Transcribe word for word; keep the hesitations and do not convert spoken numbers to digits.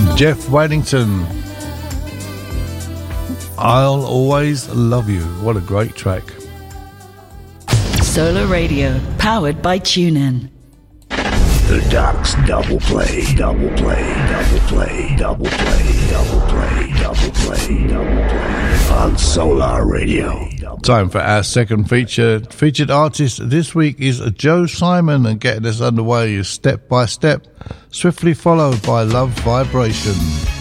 Jeff Waddington, I'll Always Love You. What a great track. Solar Radio, powered by TuneIn. The Doc's double play, double play, double play, double play, double play, double play, double play on Solar Radio. Time for our second feature. Featured artist this week is Joe Simon, and getting us underway is Step by Step, swiftly followed by Love Vibration.